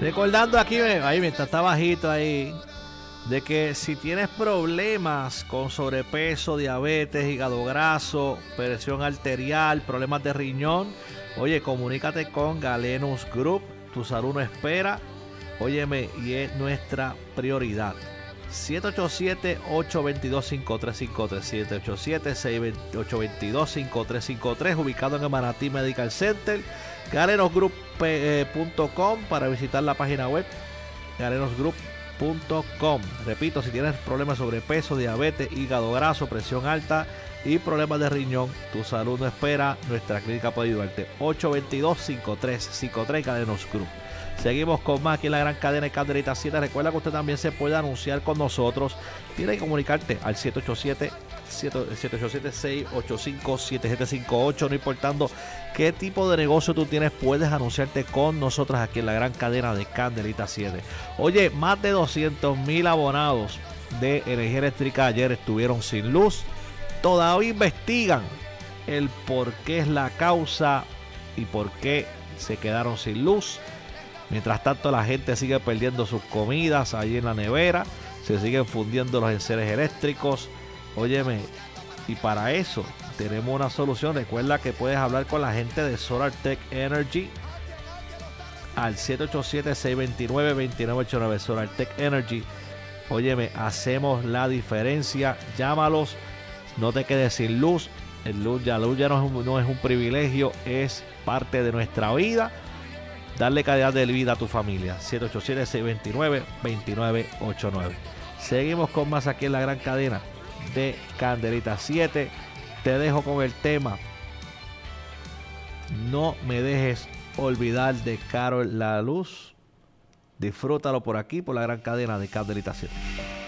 Recordando aquí, ahí mientras está bajito ahí, de que si tienes problemas con sobrepeso, diabetes, hígado graso, presión arterial, problemas de riñón, oye, comunícate con Galenus Group. Tu salud no espera. Óyeme, y es nuestra prioridad. 787-822-5353, 787-822-5353, ubicado en el Manatí Medical Center. GalenusGroup.com para visitar la página web GalenusGroup.com. Repito, si tienes problemas de sobrepeso, diabetes, hígado graso, presión alta y problemas de riñón, tu salud no espera. Nuestra clínica puede ayudarte. 822-5353, Galenus Group. Seguimos con más aquí en la gran cadena de Candelita 7. Recuerda que usted también se puede anunciar con nosotros. Tiene que comunicarte al 787-685-7758. No importando qué tipo de negocio tú tienes, puedes anunciarte con nosotros aquí en la gran cadena de Candelita 7. Oye, más de 200,000 abonados de energía eléctrica ayer estuvieron sin luz. Todavía investigan el por qué es la causa y por qué se quedaron sin luz. Mientras tanto, la gente sigue perdiendo sus comidas allí en la nevera. Se siguen fundiendo los enseres eléctricos. Óyeme, y para eso tenemos una solución. Recuerda que puedes hablar con la gente de SolarTech Energy al 787-629-2989. SolarTech Energy. Óyeme, hacemos la diferencia. Llámalos. No te quedes sin luz. La luz ya no es un privilegio, es parte de nuestra vida. Darle calidad de vida a tu familia. 787-629-2989. Seguimos con más aquí en la gran cadena de Candelita 7. Te dejo con el tema No me dejes olvidar de Carol La Luz. Disfrútalo por aquí, por la gran cadena de Candelita 7.